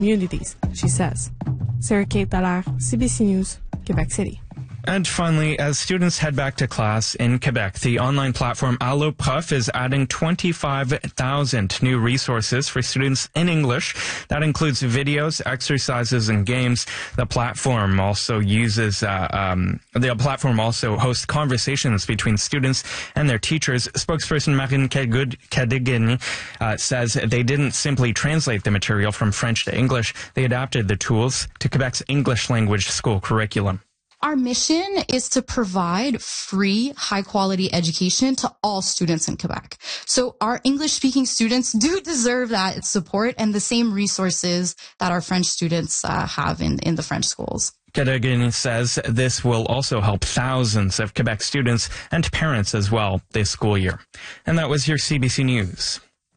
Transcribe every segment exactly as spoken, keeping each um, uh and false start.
communities, she says. Sarah Kate Dallaire, C B C News, Quebec City. And finally, as students head back to class in Quebec, the online platform Allo Prof is adding twenty-five thousand new resources for students in English. That includes videos, exercises, and games. The platform also uses, uh, um, the platform also hosts conversations between students and their teachers. Spokesperson Marine Kadigini uh, says they didn't simply translate the material from French to English. They adapted the tools to Quebec's English language school curriculum. Our mission is to provide free, high-quality education to all students in Quebec. So our English-speaking students do deserve that support and the same resources that our French students uh, have in, in the French schools. Kadagin says this will also help thousands of Quebec students and parents as well this school year. And that was your C B C News.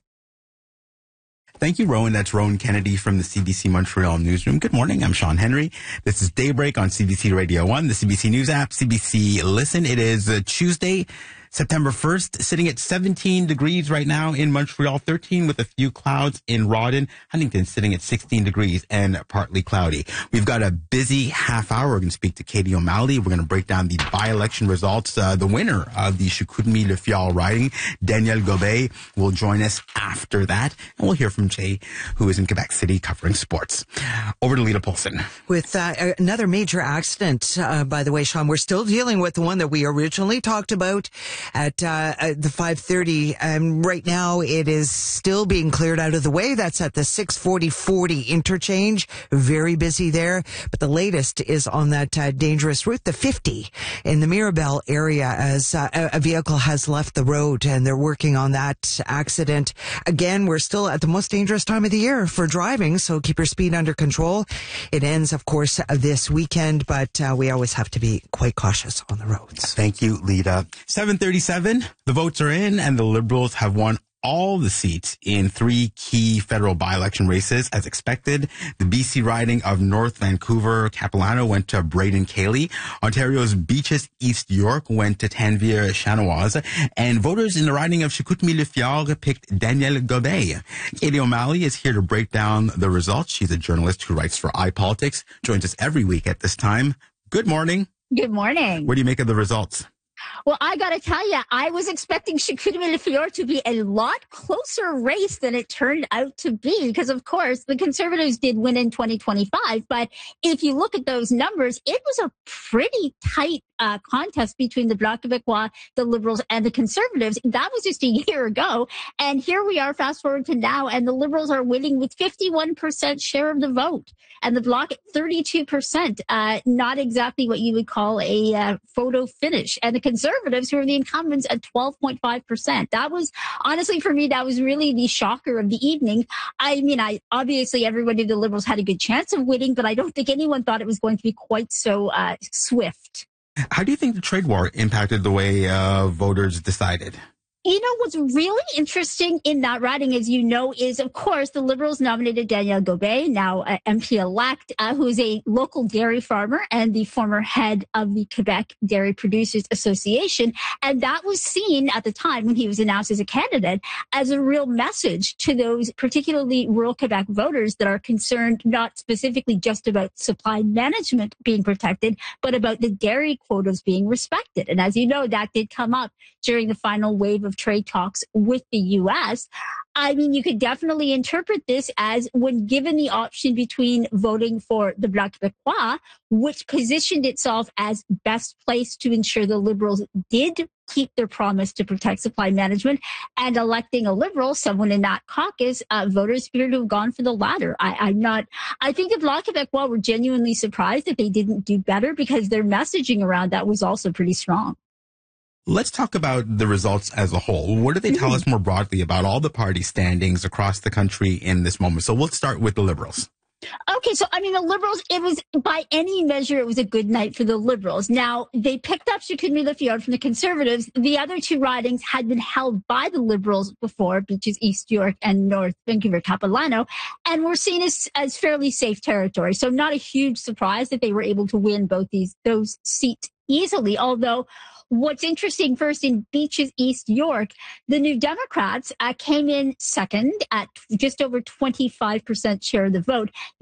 Thank you, Rowan. That's Rowan Kennedy from the C B C Montreal Newsroom. Good morning. I'm Sean Henry. This is Daybreak on C B C Radio one, the C B C News app, C B C Listen. It is uh, Tuesday, September first, sitting at seventeen degrees right now in Montreal, thirteen with a few clouds in Rawdon. Huntington sitting at sixteen degrees and partly cloudy. We've got a busy half hour. We're going to speak to Katie O'Malley. We're going to break down the by-election results. Uh, the winner of the Chicoutimi-Le Fjord riding, Danielle Gobet, will join us after that. And we'll hear from Jay, who is in Quebec City covering sports. Over to Lita Polson. With uh, another major accident, uh, by the way, Sean, we're still dealing with the one that we originally talked about at, uh, at the five thirty. Um, right now, it is still being cleared out of the way. That's at the six forty forty interchange. Very busy there. But the latest is on that uh, dangerous route, the fifty, in the Mirabel area, as uh, a vehicle has left the road, and they're working on that accident. Again, we're still at the most dangerous time of the year for driving, so keep your speed under control. It ends, of course, this weekend, but uh, we always have to be quite cautious on the roads. Thank you, Lita. seven thirty-seven, the votes are in, and the Liberals have won all the seats in three key federal by-election races. As expected, the B C riding of North Vancouver Capilano went to Braden Cayley. Ontario's Beaches East York went to Tanvir Chanoise. And voters in the riding of Chicoutimi-Le Fjord picked Danielle Gobet. Katie O'Malley is here to break down the results. She's a journalist who writes for iPolitics, joins us every week at this time. Good morning. Good morning. What do you make of the results? Well, I got to tell you, I was expecting Chicoutimi-Le Fjord to be a lot closer race than it turned out to be, because, of course, the Conservatives did win in twenty twenty-five. But if you look at those numbers, it was a pretty tight uh, contest between the Bloc Québécois, the Liberals, and the Conservatives. That was just a year ago. And here we are, fast forward to now, and the Liberals are winning with fifty-one percent share of the vote, and the Bloc at thirty-two percent. Uh, not exactly what you would call a uh, photo finish. And the Conservatives, who are the incumbents, at twelve point five percent. That was, honestly, for me, that was really the shocker of the evening. I mean, I obviously everyone knew the Liberals had a good chance of winning, but I don't think anyone thought it was going to be quite so uh, swift. How do you think the trade war impacted the way uh, voters decided? You know, what's really interesting in that riding, as you know, is, of course, the Liberals nominated Danielle Gobet, now uh, M P-elect, uh, who is a local dairy farmer and the former head of the Quebec Dairy Producers Association. And that was seen at the time when he was announced as a candidate as a real message to those particularly rural Quebec voters that are concerned not specifically just about supply management being protected, but about the dairy quotas being respected. And as you know, that did come up during the final wave of trade talks with the U S. I mean, you could definitely interpret this as, when given the option between voting for the Bloc Québécois, which positioned itself as best placed to ensure the Liberals did keep their promise to protect supply management, and electing a Liberal, someone in that caucus, uh, voters appear to have gone for the latter. I, I'm not, I think the Bloc Québécois were genuinely surprised that they didn't do better, because their messaging around that was also pretty strong. Let's talk about the results as a whole. What do they tell us more broadly about all the party standings across the country in this moment? So we'll start with the Liberals. Okay, so, I mean, the Liberals, it was, by any measure, it was a good night for the Liberals. Now, they picked up Chicoutimi-Le Fjord from the Conservatives. The other two ridings had been held by the Liberals before, Beaches East York and North Vancouver Capilano, and were seen as, as fairly safe territory. So not a huge surprise that they were able to win both these those seats easily, although what's interesting, first, in Beaches East York, the New Democrats uh, came in second at just over twenty-five percent share of the vote.